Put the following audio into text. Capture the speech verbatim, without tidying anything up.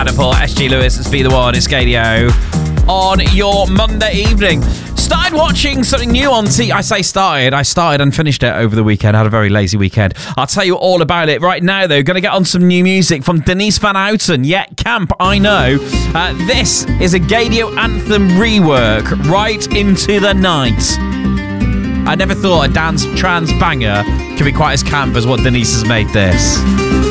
Catapult, S G Lewis, it's Be The One, it's Gadio on your Monday evening. Started watching something new on T. I say started, I started and finished it over the weekend. I had a very lazy weekend. I'll tell you all about it right now, though. Going to get on some new music from Denise Van Outen. Yeah, camp, I know. Uh, this is a Gadio Anthem rework, Right Into the Night. I never thought a dance trance banger could be quite as camp as what Denise has made this.